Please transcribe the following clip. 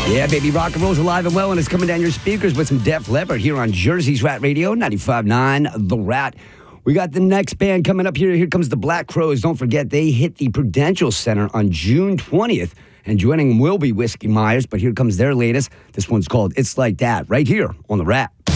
Yeah, baby, rock and roll's alive and well, and it's coming down your speakers with some Def Leppard here on Jersey's Rat Radio, 95.9 The Rat. We got the next band coming up here. Here comes the Black Crowes. Don't forget, they hit the Prudential Center on June 20th, and joining them will be Whiskey Myers, but here comes their latest. This one's called It's Like That, right here on The Rat.